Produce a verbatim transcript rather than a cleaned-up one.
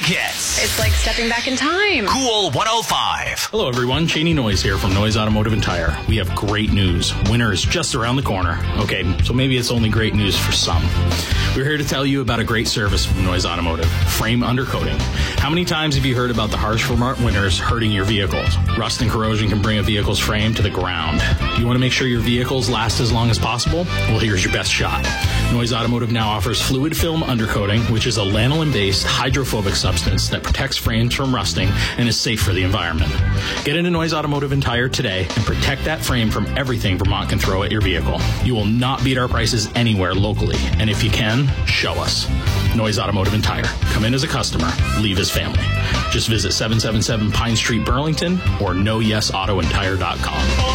classic hits. It's like stepping back in time. Cool one oh five. Hello, everyone. Cheney Noise here from Noise Automotive and Tire. We have great news. Winter is just around the corner. Okay, so maybe it's only great news for some. We're here to tell you about a great service from Noise Automotive, frame undercoating. How many times have you heard about the harsh Vermont winters hurting your vehicles? Rust and corrosion can bring a vehicle's frame to the ground. You want to make sure your vehicles last as long as possible? Well, here's your best shot. Noise Automotive now offers fluid film undercoating, which is a lanolin-based hydrophobic substance that protects frames from rusting and is safe for the environment. Get into Noise Automotive and Tire today and protect that frame from everything Vermont can throw at your vehicle. You will not beat our prices anywhere locally, and if you can, show us. Noise Automotive and Tire. Come in as a customer, leave as family. Just visit seven seventy-seven Pine Street, Burlington, or know yes auto and tire dot com.